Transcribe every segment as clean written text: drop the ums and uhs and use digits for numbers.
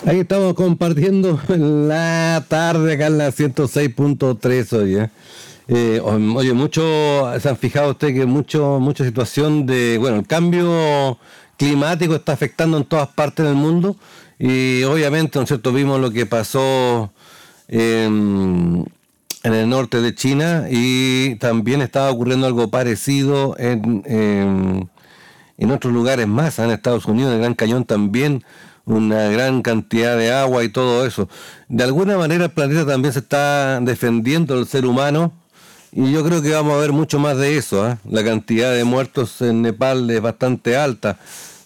Ahí estamos compartiendo la tarde acá en la 106.3 hoy, ¿eh? Oye, mucho, se han fijado ustedes que mucha situación de, bueno, el cambio climático está afectando en todas partes del mundo y obviamente, ¿no es cierto?, vimos lo que pasó en el norte de China y también estaba ocurriendo algo parecido en otros lugares más, en Estados Unidos, en el Gran Cañón también, una gran cantidad de agua y todo eso. De alguna manera el planeta también se está defendiendo del ser humano y yo creo que vamos a ver mucho más de eso, ¿eh? La cantidad de muertos en Nepal es bastante alta.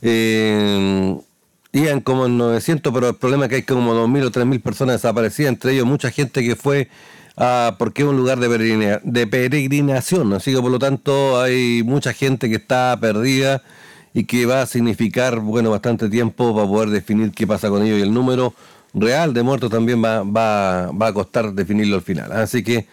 Iban como en 900, pero el problema es que hay como 2.000 o 3.000 personas desaparecidas, entre ellos mucha gente que fue porque es un lugar de peregrinación, así que por lo tanto hay mucha gente que está perdida y que va a significar, bueno, bastante tiempo para poder definir qué pasa con ellos y el número real de muertos también va a costar definirlo al final. Así que,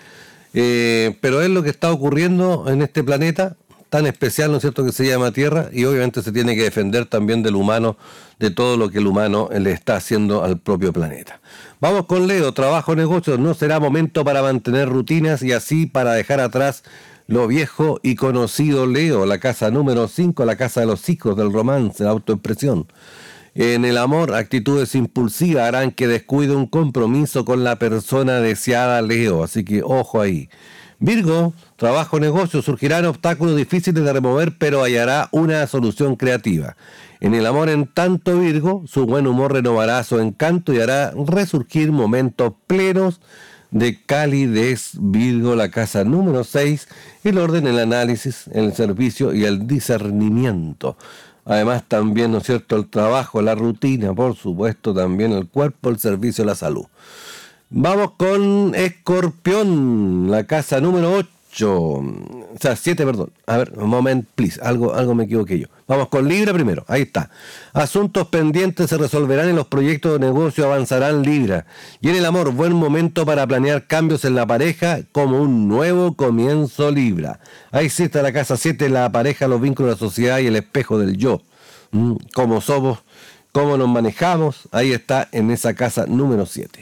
pero es lo que está ocurriendo en este planeta tan especial, ¿no es cierto?, que se llama Tierra, y obviamente se tiene que defender también del humano, de todo lo que el humano le está haciendo al propio planeta. Vamos con Leo, trabajo, negocios, no será momento para mantener rutinas y así para dejar atrás lo viejo y conocido. Leo, la casa número 5, la casa de los hijos, del romance, la autoexpresión. En el amor, actitudes impulsivas harán que descuide un compromiso con la persona deseada, Leo, así que ojo ahí. Virgo, trabajo, negocio, surgirán obstáculos difíciles de remover, pero hallará una solución creativa. En el amor, en tanto, Virgo, su buen humor renovará su encanto y hará resurgir momentos plenos de calidez. Virgo, la casa número 6, el orden, el análisis, el servicio y el discernimiento. Además también, ¿no es cierto?, el trabajo, la rutina, por supuesto, también el cuerpo, el servicio, la salud. Vamos con Escorpión, la casa número 8, o sea, 7, perdón. A ver, un moment, please, algo me equivoqué yo. Vamos con Libra primero, ahí está. Asuntos pendientes se resolverán y los proyectos de negocio avanzarán, Libra. Y en el amor, buen momento para planear cambios en la pareja como un nuevo comienzo, Libra. Ahí sí está la casa 7, la pareja, los vínculos, la sociedad y el espejo del yo. Cómo somos, cómo nos manejamos, ahí está en esa casa número 7.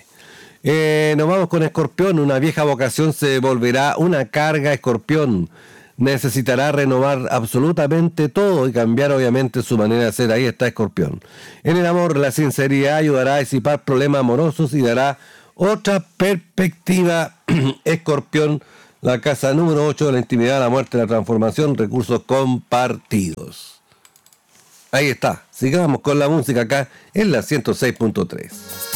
Nos vamos con Escorpión, una vieja vocación se volverá una carga, Escorpión. Necesitará renovar absolutamente todo y cambiar obviamente su manera de ser. Ahí está Escorpión. En el amor, la sinceridad ayudará a disipar problemas amorosos y dará otra perspectiva, Escorpión, la casa número 8 de la intimidad, la muerte, la transformación, recursos compartidos. Ahí está, sigamos con la música acá en la 106.3.